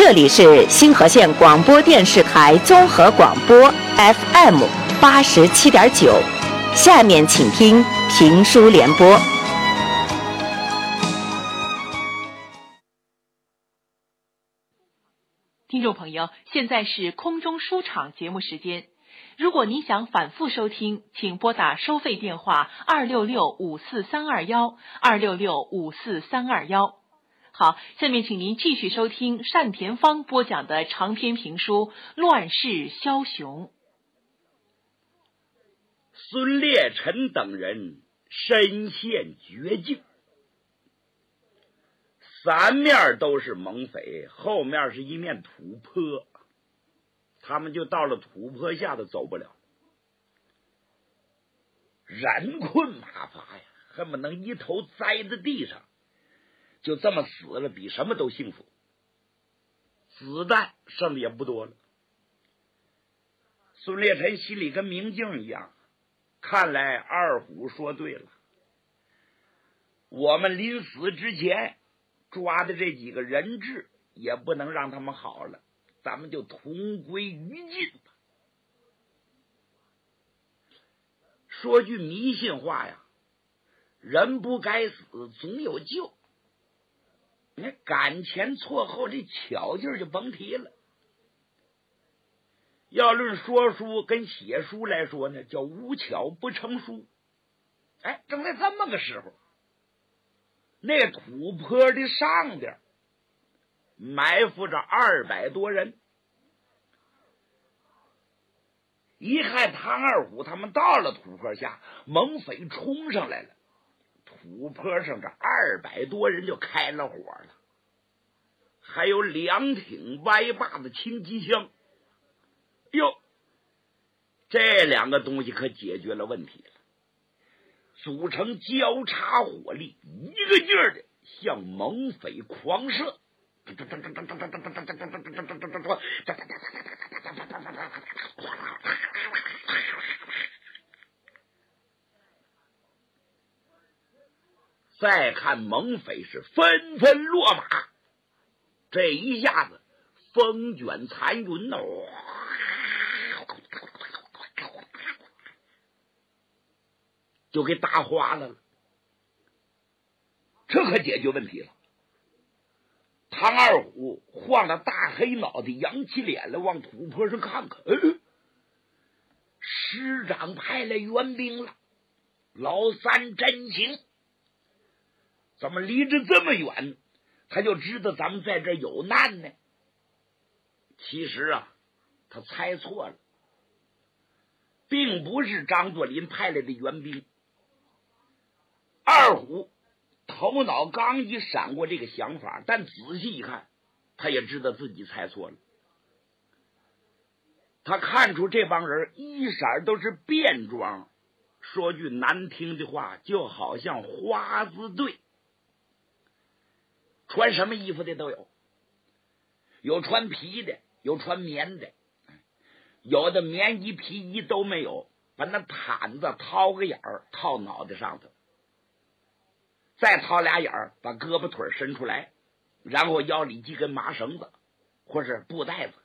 这里是新河县广播电视台综合广播 FM 87.9，下面请听评书联播。 听众朋友，现在是空中书场节目时间。如果您想反复收听，请拨打收费电话266-54321，266-54321。好，下面请您继续收听单田芳播讲的长篇评书《乱世枭雄》。 孙烈臣等人身陷绝境，三面都是猛匪，后面是一面土坡，他们就到了土坡下都走不了，人困马乏呀，恨不能一头栽在地上，就这么死了比什么都幸福。子弹剩的也不多了，孙烈臣心里跟明镜一样，看来二虎说对了，我们临死之前抓的这几个人质也不能让他们好了，咱们就同归于尽吧。说句迷信话呀，人不该死总有救，你赶前错后这巧劲儿就甭提了。要论说书跟写书来说呢，叫无巧不成书。哎，正在这么个时候，那土坡的上边埋伏着200多人。一看唐二虎他们到了土坡下，猛匪冲上来了，土坡上这200多人就开了火了，还有2挺歪把的轻机枪。哟，这2个东西可解决了问题了，组成交叉火力，一个劲儿的向猛匪狂射。再看猛匪是纷纷落马，这一下子风卷残云呢，就给打花了。这可解决问题了。唐二虎晃着大黑脑袋，扬起脸来往土坡上看看，师长派来援兵了，老三真行。怎么离着这么远，他就知道咱们在这有难呢？其实啊，他猜错了，并不是张作霖派来的援兵。二虎头脑刚一闪过这个想法，但仔细一看，他也知道自己猜错了。他看出这帮人衣色都是便装，说句难听的话，就好像花子队。穿什么衣服的都有，有穿皮的，有穿棉的，有的棉衣皮衣都没有，把那毯子掏个眼儿套脑袋上头，再掏俩眼儿把胳膊腿伸出来，然后腰里系根麻绳子或是布袋子，